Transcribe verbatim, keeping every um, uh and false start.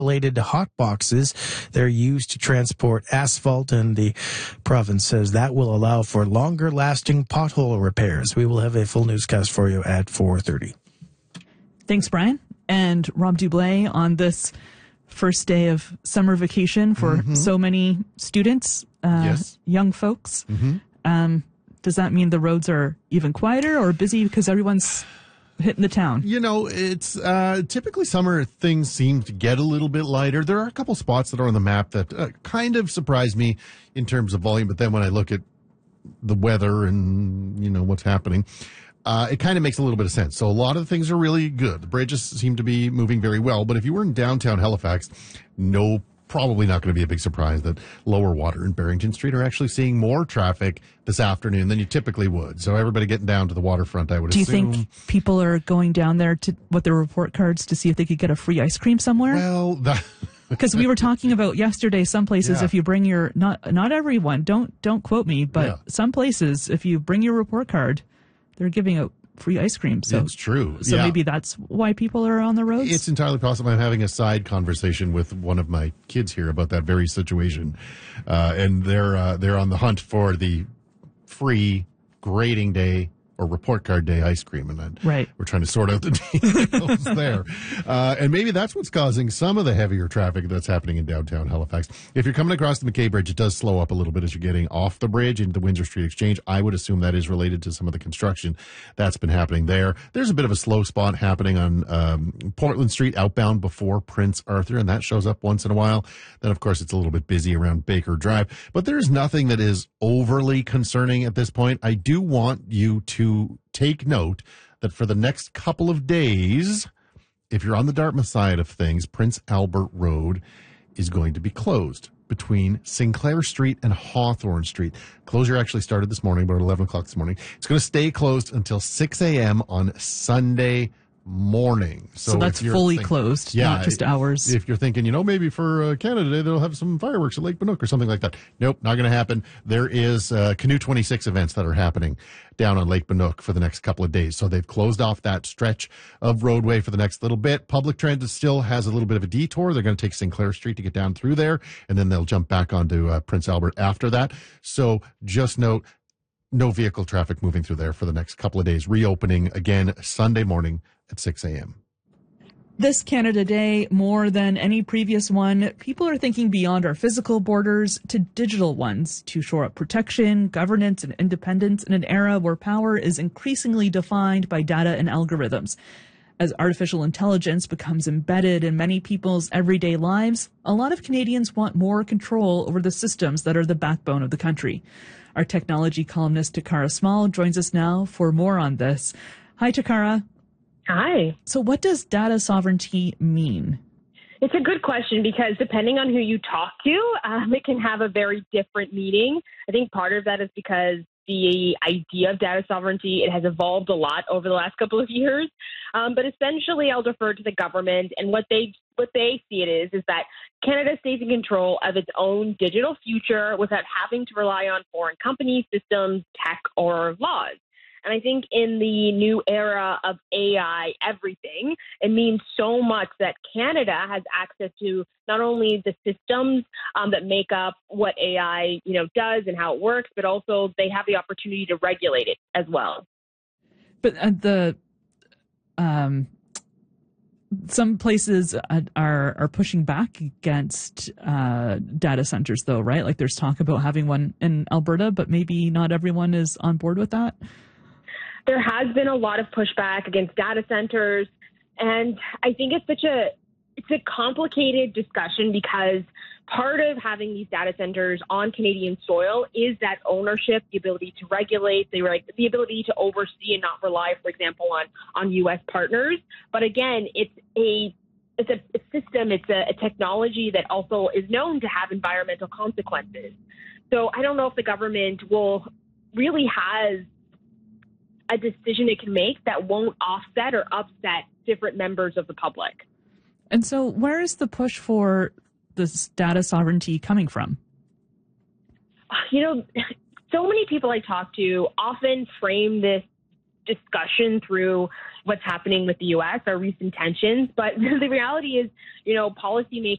Related to hot boxes. They're used to transport asphalt, and the province says that will allow for longer lasting pothole repairs. We will have a full newscast for you at four thirty. Thanks, Brian. And Rob Dublé on this first day of summer vacation for mm-hmm. so many students, uh, yes. young folks. Mm-hmm. Um, does that mean the roads are even quieter or busy because everyone's hitting the town? You know, it's uh, typically summer things seem to get a little bit lighter. There are a couple spots that are on the map that uh, kind of surprise me in terms of volume, but then when I look at the weather and, you know, what's happening, uh, it kind of makes a little bit of sense. So a lot of the things are really good. The bridges seem to be moving very well, but if you were in downtown Halifax, no probably not going to be a big surprise that Lower Water and Barrington Street are actually seeing more traffic this afternoon than you typically would. So everybody getting down to the waterfront, I would Do you assume. think people are going down there to with their report cards to see if they could get a free ice cream somewhere? Well, that... Because we were talking about yesterday, some places, yeah. if you bring your, not not everyone, don't don't quote me, but yeah. some places, if you bring your report card, they're giving out free ice cream. So it's true. So yeah. maybe that's why people are on the roads? It's entirely possible. I'm having a side conversation with one of my kids here about that very situation. Uh, and they're uh, they're on the hunt for the free grading day or report card day ice cream. And then right. we're trying to sort out the details there. Uh, and maybe that's what's causing some of the heavier traffic that's happening in downtown Halifax. If you're coming across the McKay Bridge, it does slow up a little bit as you're getting off the bridge into the Windsor Street Exchange. I would assume that is related to some of the construction that's been happening there. There's a bit of a slow spot happening on um, Portland Street outbound before Prince Arthur, and that shows up once in a while. Then, of course, it's a little bit busy around Baker Drive. But there's nothing that is overly concerning at this point. I do want you to take note that for the next couple of days, if you're on the Dartmouth side of things, Prince Albert Road is going to be closed between Sinclair Street and Hawthorne Street. Closure actually started this morning, about eleven o'clock this morning. It's going to stay closed until six a.m. on Sunday morning. So, so that's fully thinking, closed, yeah, not just hours. If you're thinking, you know, maybe for uh, Canada Day, they'll have some fireworks at Lake Banook or something like that. Nope, not going to happen. There is uh, Canoe twenty-six events that are happening down on Lake Banook for the next couple of days. So they've closed off that stretch of roadway for the next little bit. Public transit still has a little bit of a detour. They're going to take Sinclair Street to get down through there, and then they'll jump back onto uh, Prince Albert after that. So just note, no vehicle traffic moving through there for the next couple of days. Reopening again Sunday morning at six a.m. This Canada Day, more than any previous one, people are thinking beyond our physical borders to digital ones to shore up protection, governance, and independence in an era where power is increasingly defined by data and algorithms. As artificial intelligence becomes embedded in many people's everyday lives, a lot of Canadians want more control over the systems that are the backbone of the country. Our technology columnist Takara Small joins us now for more on this. Hi, Takara. Hi. So what does data sovereignty mean? It's a good question because depending on who you talk to, um, it can have a very different meaning. I think part of that is because the idea of data sovereignty, it has evolved a lot over the last couple of years. Um, but essentially, I'll defer to the government, and what they what they see it is, is that Canada stays in control of its own digital future without having to rely on foreign companies, systems, tech, or laws. And I think in the new era of A I everything, it means so much that Canada has access to not only the systems um, that make up what A I, you know, does and how it works, but also they have the opportunity to regulate it as well. But uh, the um, some places are are pushing back against uh, data centers, though, right? Like there's talk about having one in Alberta, but maybe not everyone is on board with that. There has been a lot of pushback against data centers, and I think it's such a it's a complicated discussion because part of having these data centers on Canadian soil is that ownership, the ability to regulate, the right, the ability to oversee and not rely, for example, on on U S partners. But again, it's a it's a, a system, it's a, a technology that also is known to have environmental consequences. So I don't know if the government will really has a decision it can make that won't offset or upset different members of the public. And so where is the push for this data sovereignty coming from? You know, so many people I talk to often frame this discussion through what's happening with the U S, our recent tensions. But the reality is, you know, policymakers